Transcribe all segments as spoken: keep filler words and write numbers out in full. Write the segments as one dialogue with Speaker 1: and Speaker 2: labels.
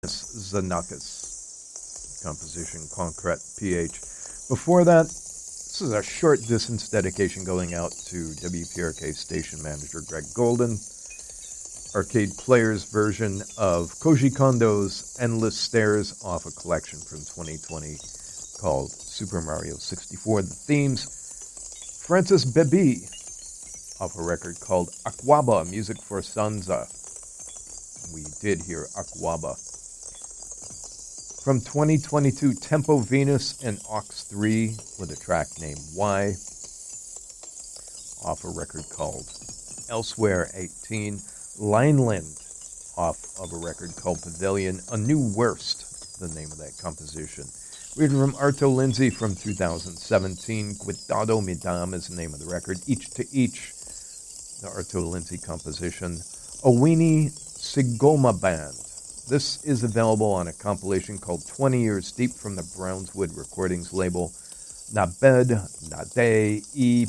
Speaker 1: Xenakis, composition Concrete P H. Before that, this is a short distance dedication going out to W P R K station manager Greg Golden. Arcade Player's version of Koji Kondo's Endless Stairs off a collection from twenty twenty called Super Mario sixty-four. The themes, Francis Bebee off a record called Aquaba, Music for Sansa. We did hear Aquaba. From twenty twenty-two, Tempo Venus and Ox three with a track named Y off a record called Elsewhere eighteen. Lineland off of a record called Pavilion, A New Worst, the name of that composition. We heard from Arto Lindsay from two thousand seventeen. Cuidado Mi Dame is the name of the record. Each to Each, the Arto Lindsay composition. Owini Sigoma Band. This is available on a compilation called twenty Years Deep from the Brownswood Recordings label. Nabed Nade I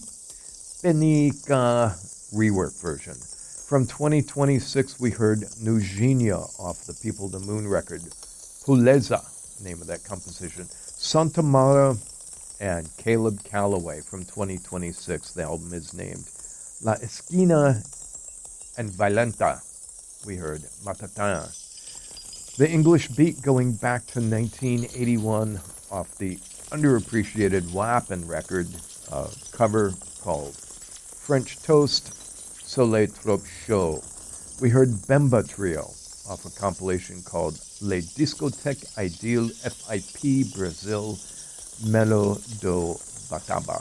Speaker 1: Penika rework version. From twenty twenty-six, we heard Nujinha off the People to Moon record. Puleza, name of that composition. Santa Mara and Caleb Calloway from twenty twenty-six. The album is named La Esquina and Violenta. We heard Matatan. The English Beat going back to nineteen eighty-one off the underappreciated Wappen record, a cover called French Toast, Soleil Trop Chaud. We heard Bemba Trio off a compilation called Les Discothèques Ideal F I P Brazil Melo do Bataba.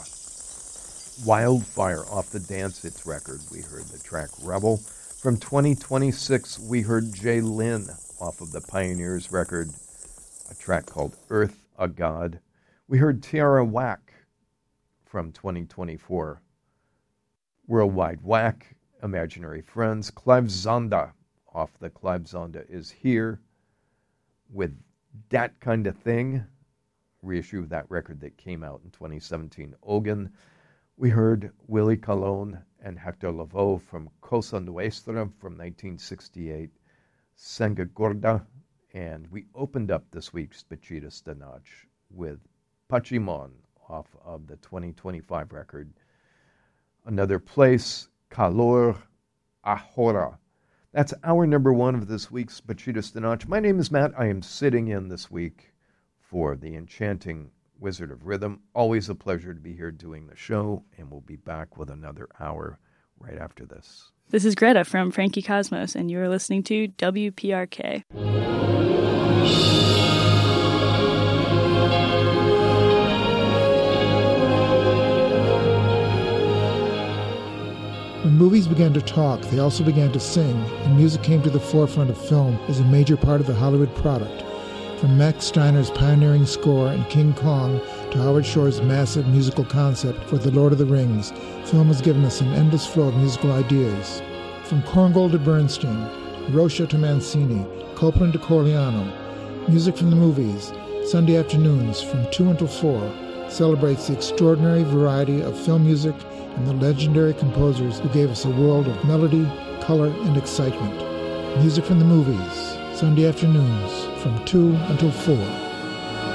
Speaker 1: Wildfire off the Dance Hits record. We heard the track Rebel. From twenty twenty-six, we heard Jay Lynn off of the Pioneers record, a track called Earth, a God. We heard Tiara Whack from twenty twenty-four. Worldwide Whack, Imaginary Friends. Clive Zonda off the Clive Zonda Is Here with That Kind of Thing, reissue of that record that came out in twenty seventeen. Ogan. We heard Willie Colon and Hector Lavoe from Cosa Nuestra from nineteen sixty-eight. Senga Gorda, and we opened up this week's Bachitas de Noche with Pachimon off of the twenty twenty-five record. Another Place, Calor Ahora. That's our number one of this week's Bachitas de Noche. My name is Matt. I am sitting in this week for the enchanting Wizard of Rhythm. Always a pleasure to be here doing the show, and we'll be back with another hour right after this.
Speaker 2: This is Greta from Frankie Cosmos, and you are listening to W P R K.
Speaker 3: When movies began to talk, they also began to sing, and music came to the forefront of film as a major part of the Hollywood product. From Max Steiner's pioneering score in King Kong to Howard Shore's massive musical concept for The Lord of the Rings, film has given us an endless flow of musical ideas. From Korngold to Bernstein, Rocha to Mancini, Copland to Corigliano, music from the movies, Sunday afternoons from two until four, celebrates the extraordinary variety of film music and the legendary composers who gave us a world of melody, color, and excitement. Music from the movies, Sunday afternoons from two until four.